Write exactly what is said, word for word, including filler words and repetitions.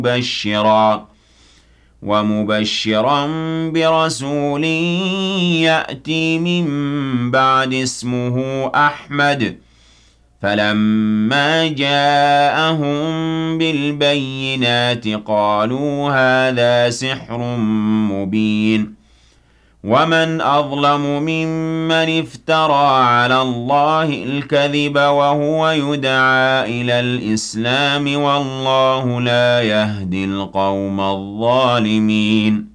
مبشرا ومبشرا برسول يأتي من بعد اسمه أحمد فلما جاءهم بالبينات قالوا هذا سحر مبين ومن أظلم ممن افترى على الله الكذب وهو يدعى إلى الإسلام والله لا يهدي القوم الظالمين